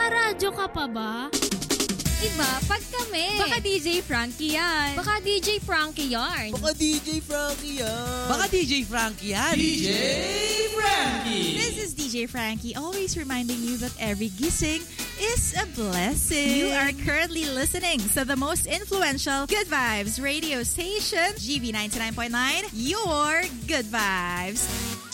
Nakaradyo ka pa ba? Iba, pag kami. Baka DJ Frankie yan. Baka DJ Frankie yarn. Baka DJ Frankie yan. Baka DJ Frankie yan. DJ Frankie. This is DJ Frankie, always reminding you that every gising is a blessing. You are currently listening to the most influential Good Vibes radio station, GB 99.9, your Good Vibes.